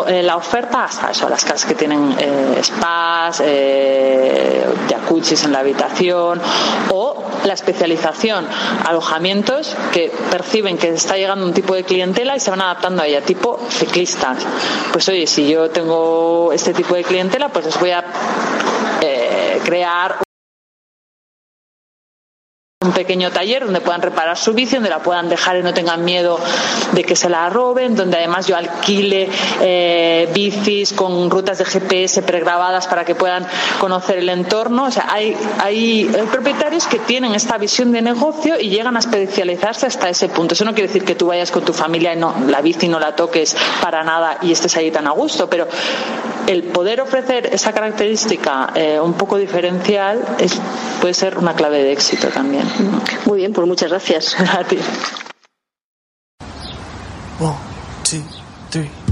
la oferta hasta eso, las casas que tienen spas, jacuzzis en la habitación, o la especialización, alojamientos que perciben que está llegando un tipo de clientela y se van adaptando a ella, tipo ciclistas. Pues oye, si yo tengo este tipo de clientela, pues les voy a crear un pequeño taller donde puedan reparar su bici, donde la puedan dejar y no tengan miedo de que se la roben, donde además yo alquile bicis con rutas de GPS pregrabadas para que puedan conocer el entorno. O sea, hay propietarios que tienen esta visión de negocio y llegan a especializarse hasta ese punto. Eso no quiere decir que tú vayas con tu familia y la bici no la toques para nada y estés ahí tan a gusto, pero el poder ofrecer esa característica un poco diferencial puede ser una clave de éxito también. Muy bien, pues muchas gracias. A ti. 1, 2, 3